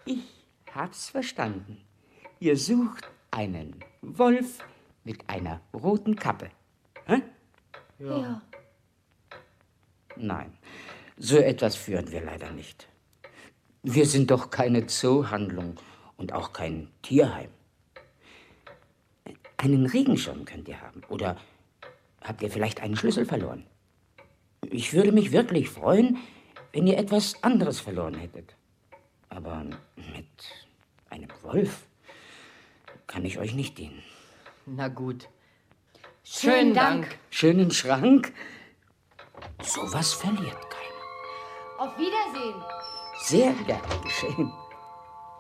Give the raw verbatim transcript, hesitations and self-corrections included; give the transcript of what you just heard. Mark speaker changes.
Speaker 1: Ich hab's verstanden. Ihr sucht einen Wolf mit einer roten Kappe. Hä?
Speaker 2: Ja. ja.
Speaker 1: Nein, so etwas führen wir leider nicht. Wir sind doch keine Zoohandlung und auch kein Tierheim. Einen Regenschirm könnt ihr haben. Oder habt ihr vielleicht einen Schlüssel verloren? Ich würde mich wirklich freuen, wenn ihr etwas anderes verloren hättet. Aber mit einem Wolf kann ich euch nicht dienen.
Speaker 2: Na gut.
Speaker 3: Schönen Dank.
Speaker 1: Schönen Schrank? Sowas verliert keiner.
Speaker 3: Auf Wiedersehen.
Speaker 1: Sehr gern geschehen.